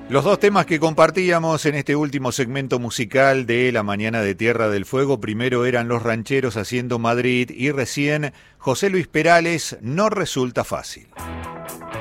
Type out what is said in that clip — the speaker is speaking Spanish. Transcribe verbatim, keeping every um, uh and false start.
Los dos temas que compartíamos en este último segmento musical de La Mañana de Tierra del Fuego, primero eran Los Rancheros haciendo Madrid y recién José Luis Perales, No Resulta Fácil.